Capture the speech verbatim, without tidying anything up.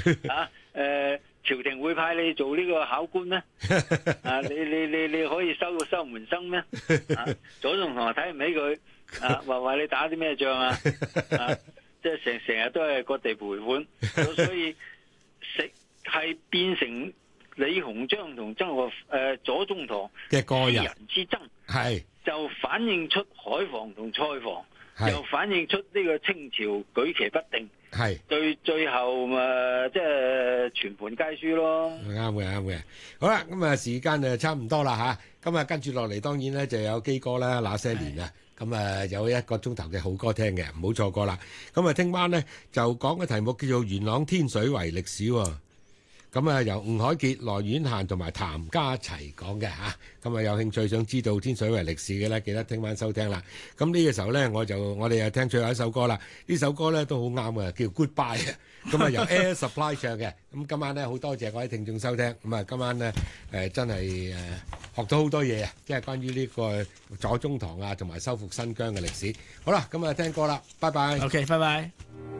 啊誒，朝廷會派你做呢個考官咩？啊，你你你你可以收個收門生咩？啊，左宗棠睇唔起佢，啊話話你打啲咩仗啊？啊，即係成成日都係割地賠款，所以食係變成李鴻章同曾國誒左宗棠嘅個人之爭， 係就反映出海防同蔡防， 係又反映出呢個清朝舉棋不定。 係對，最後咪即係全盤皆輸咯。 啱嘅，啱嘅。好啦，咁啊時間誒差唔多啦嚇，咁啊跟住落嚟當然咧就有基哥啦，那些年啊，咁啊有一個鐘頭嘅好歌聽嘅，唔好錯過啦。咁啊聽晚咧就講嘅題目叫做元朗天水圍歷史喎。咁啊，由吳海傑、羅婉嫻同埋譚家齊講嘅嚇，咁啊有興趣想知道天水圍歷史嘅咧，記得聽晚收聽啦。咁呢個時候咧，我就我哋又聽最後一首歌啦。呢首歌咧都好啱嘅，叫 Goodbye 啊。咁啊由 Air Supply 唱嘅。咁今晚咧好多謝各位聽眾收聽。咁啊今晚咧誒真係誒學到好多嘢啊，即係關於呢個左宗棠啊，同埋收復新疆嘅歷史。好啦，咁啊聽歌啦，拜拜。 OK，拜拜。